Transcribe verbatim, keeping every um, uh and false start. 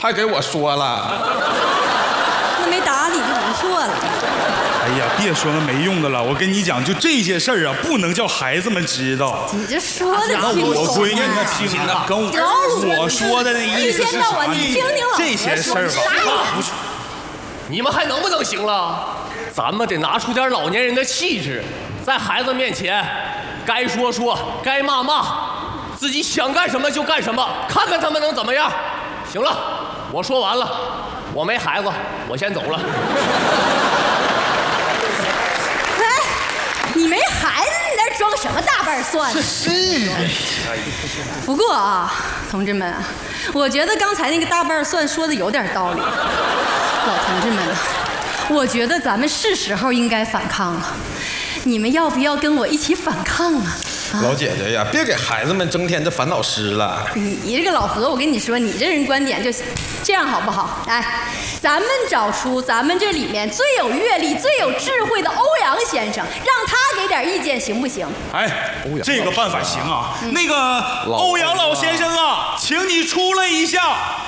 还给我说了。 那没打你就不错了。 哎呀，别说那没用的了，我跟你讲，就这些事儿啊，不能叫孩子们知道。 你这说的轻我闺女松那听的跟我我说的那意思是一天到晚啥你听听老这些事儿吧，不是。 你们还能不能行了？咱们得拿出点老年人的气质，在孩子面前，该说说，该骂骂，自己想干什么就干什么，看看他们能怎么样。行了，我说完了，我没孩子，我先走了。 哎，你没孩子，你在这装什么大瓣蒜？ 是。 不过啊，同志们，我觉得刚才那个大瓣蒜说的有点道理。老同志们，我觉得咱们是时候应该反抗了。你们要不要跟我一起反抗啊？啊老姐姐呀，别给孩子们增添这烦恼丝了。 你这个老何，我跟你说，你这人观点就这样好不好？哎，咱们找出咱们这里面最有阅历、最有智慧的欧阳先生，让他给点意见，行不行？ 哎，这个办法行啊。那个欧阳老先生啊，请你出来一下。